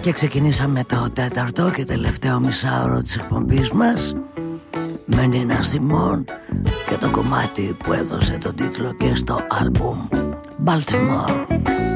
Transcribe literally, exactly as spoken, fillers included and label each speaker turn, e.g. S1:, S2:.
S1: Και ξεκινήσαμε το τέταρτο και τελευταίο μισάωρο της εκπομπής μας με Νίνα Σιμών και το κομμάτι που έδωσε τον τίτλο και στο άλμπουμ Baltimore.